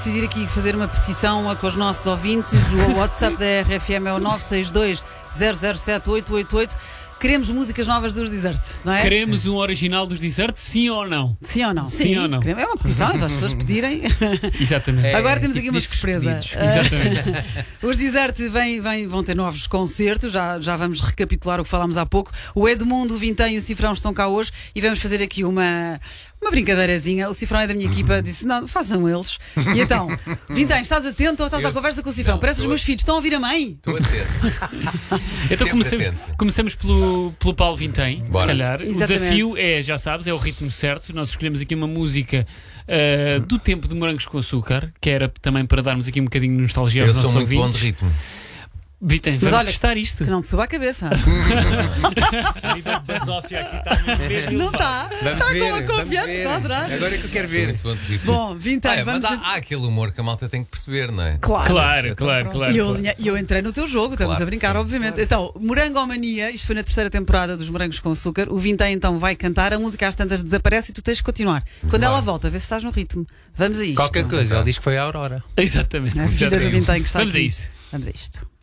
Decidir aqui fazer uma petição com os nossos ouvintes. O WhatsApp da RFM é o 962 007 888. Queremos músicas novas dos Desert, não é? Queremos um original dos Desert, sim ou não? Sim ou não? Sim ou não? É uma petição, é para as pessoas pedirem. Exatamente. Agora temos aqui uma surpresa. Exatamente. Os Desert vão ter novos concertos, já vamos recapitular o que falámos há pouco. O Edmundo, o Vintém e o Cifrão estão cá hoje e vamos fazer aqui uma brincadeirazinha. O Cifrão é da minha equipa, disse: não, façam eles. E então, Vintém, estás atento ou estás à conversa com o Cifrão? Parece os meus filhos, estão a ouvir a mãe? Estou atento. Então começamos pelo Paulo Vintém, se calhar. Exatamente. O desafio é, já sabes, é o ritmo certo. Nós escolhemos aqui uma música do tempo de Morangos com Açúcar, que era também para darmos aqui um bocadinho de nostalgia aos Eu sou nossos muito bom ouvintes. de ritmo. Vintém, vamos testar isto. Que não te suba a cabeça. A nível de basófia aqui está mesmo. Não está? Vamos Está ver, com uma vamos confiança, ver. está a adorar. Agora é que eu quero Sou ver. muito bom de ritmo. Bom, Vintém, Mas vamos. há aquele humor que a malta tem que perceber, não é? Claro. Claro. E eu entrei no teu jogo, estamos Claro a brincar, que sim. obviamente. Então, Morangomania, isto foi na terceira temporada dos Morangos com Açúcar. O Vintém então vai cantar, a música às tantas desaparece e tu tens de continuar. Quando ela volta, vê se estás no ritmo. Vamos a isto. Qualquer coisa, ele diz que foi a Aurora. Exatamente. A filha do Vintém que está Vamos a aqui. isso. Vamos a isto.